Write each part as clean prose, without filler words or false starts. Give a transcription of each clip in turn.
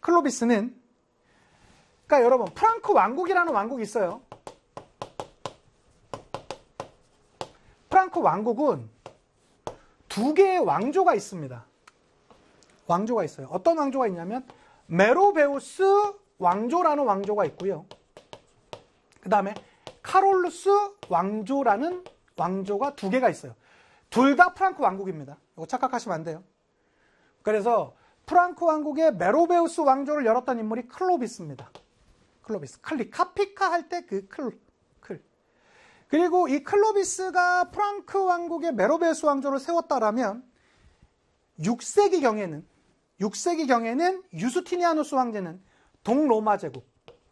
클로비스는, 그러니까 여러분, 프랑크 왕국이라는 왕국이 있어요. 프랑크 왕국은 두 개의 왕조가 있습니다. 왕조가 있어요. 어떤 왕조가 있냐면 메로베우스 왕조라는 왕조가 있고요. 그 다음에 카롤루스 왕조라는 왕조가 두 개가 있어요. 둘 다 프랑크 왕국입니다. 이거 착각하시면 안 돼요. 그래서 프랑크 왕국의 메로베우스 왕조를 열었던 인물이 클로비스입니다. 클로비스. 카피카 할 때 그 클. 그리고 이 클로비스가 프랑크 왕국의 메로베우스 왕조를 세웠다라면 6세기경에는 유스티니아누스 황제는 동로마 제국,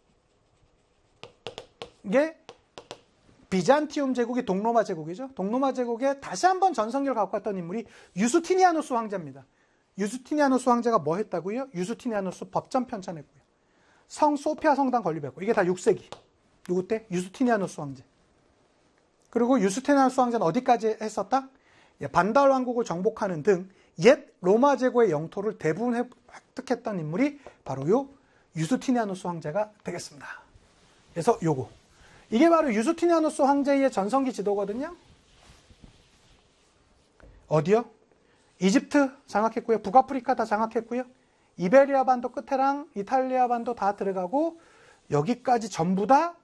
이게 비잔티움 제국이 동로마 제국이죠. 동로마 제국에 다시 한번 전성기를 갖고 왔던 인물이 유스티니아누스 황제입니다. 유스티니아누스 황제가 뭐 했다고요? 유스티니아누스 법전 편찬했고요. 성 소피아 성당 건립했고, 이게 다 6세기. 누구 때? 유스티니아누스 황제. 그리고 유스티니아누스 황제는 어디까지 했었다? 반달 왕국을 정복하는 등 옛 로마 제국의 영토를 대부분 획득했던 인물이 바로 요 유스티니아누스 황제가 되겠습니다. 그래서 요거. 이게 바로 유스티니아누스 황제의 전성기 지도거든요. 어디요? 이집트 장악했고요. 북아프리카 다 장악했고요. 이베리아 반도 끝에랑 이탈리아 반도 다 들어가고, 여기까지 전부 다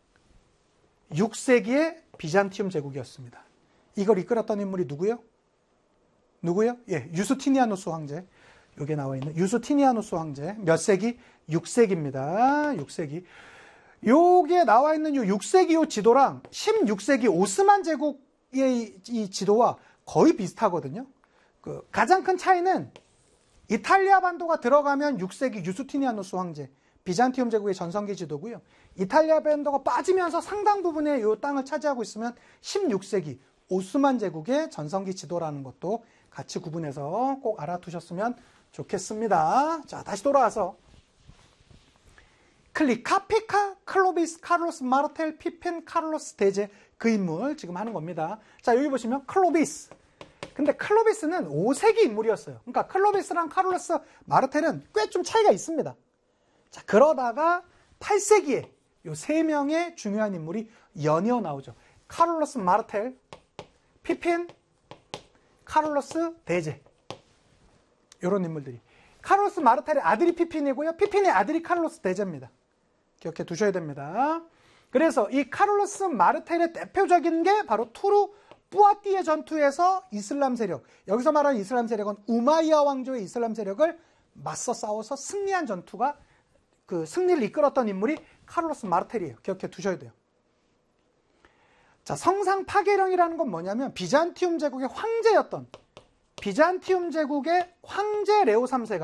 6세기의 비잔티움 제국이었습니다. 이걸 이끌었던 인물이 누구요? 예, 유스티니아누스 황제. 여기에 나와 있는 유스티니아누스 황제. 몇 세기? 6세기입니다. 6세기. 여기에 나와 있는 요 6세기 요 지도랑 16세기 오스만 제국의 이 지도와 거의 비슷하거든요. 그 가장 큰 차이는 이탈리아 반도가 들어가면 6세기 유스티니아누스 황제, 비잔티움 제국의 전성기 지도고요. 이탈리아 반도가 빠지면서 상당 부분의 이 땅을 차지하고 있으면 16세기 오스만 제국의 전성기 지도라는 것도 같이 구분해서 꼭 알아두셨으면 좋겠습니다. 자, 다시 돌아와서 카피카, 클로비스, 카를로스 마르텔, 피핀, 카를로스 대제, 그 인물 지금 하는 겁니다. 자, 여기 보시면 클로비스. 근데 클로비스는 5세기 인물이었어요. 그러니까 클로비스랑 카를로스 마르텔은 꽤 좀 차이가 있습니다. 자, 그러다가 8세기에 요 세 명의 중요한 인물이 연이어 나오죠. 카를로스 마르텔, 피핀, 카를로스 대제. 이런 인물들이. 카를로스 마르텔의 아들이 피핀이고요. 피핀의 아들이 카를로스 대제입니다. 기억해 두셔야 됩니다. 그래서 이 카를로스 마르텔의 대표적인 게 바로 투르 뿌아띠에 전투에서 이슬람 세력, 여기서 말하는 이슬람 세력은 우마이야 왕조의 이슬람 세력을 맞서 싸워서 승리한 전투가, 그 승리를 이끌었던 인물이 카를로스 마르텔이에요. 기억해 두셔야 돼요. 자, 성상 파괴령이라는 건 뭐냐면 비잔티움 제국의 황제였던, 비잔티움 제국의 황제 레오 3세가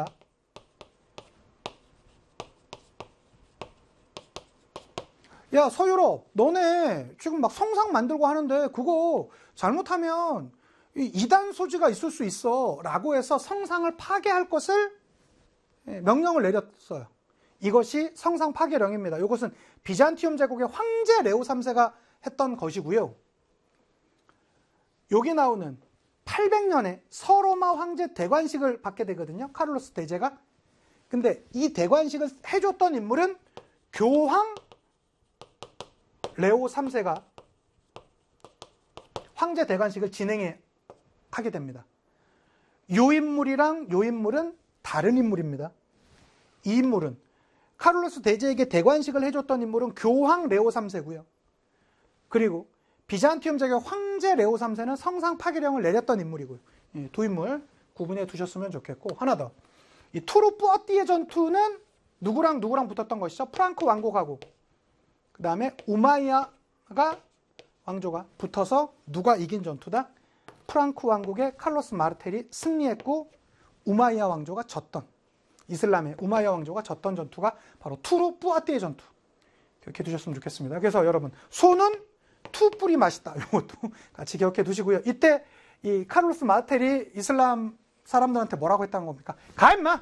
야, 서유럽, 너네 지금 막 성상 만들고 하는데 그거 잘못하면 이단 소지가 있을 수 있어 라고 해서 성상을 파괴할 것을 명령을 내렸어요. 이것이 성상 파괴령입니다. 이것은 비잔티움 제국의 황제 레오 3세가 했던 것이고요. 여기 나오는 800년에 서로마 황제 대관식을 받게 되거든요. 카를로스 대제가. 근데 이 대관식을 해줬던 인물은 교황 레오 3세가 황제 대관식을 하게 됩니다. 요 인물이랑 요 인물은 다른 인물입니다. 이 인물은 카를로스 대제에게 대관식을 해줬던 인물은 교황 레오 3세고요. 그리고 비잔티움 제국의 황제 레오 3세는 성상 파괴령을 내렸던 인물이고요. 두 인물 구분해 두셨으면 좋겠고, 하나 더. 이 투르 뿌아띠의 전투는 누구랑 붙었던 것이죠? 프랑크 왕국하고 그 다음에 우마이야가 왕조가 붙어서 누가 이긴 전투다? 프랑크 왕국의 칼로스 마르텔이 승리했고 우마이야 왕조가 졌던, 이슬람의 우마이야 왕조가 졌던 전투가 바로 투르 뿌아띠의 전투. 기억해 두셨으면 좋겠습니다. 그래서 여러분, 소는 투뿔이 맛있다. 이것도 같이 기억해 두시고요. 이때 이 카를로스 마르텔이 이슬람 사람들한테 뭐라고 했다는 겁니까? 가 임마!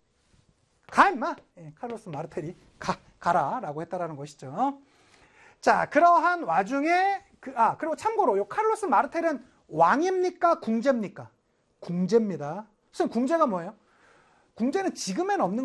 예, 카를로스 마르텔이 가라 라고 했다라는 것이죠. 자, 그러한 와중에 그리고 참고로 요 카를로스 마르텔은 왕입니까? 궁제입니까? 궁제입니다. 선생님, 궁제가 뭐예요? 궁제는 지금엔 없는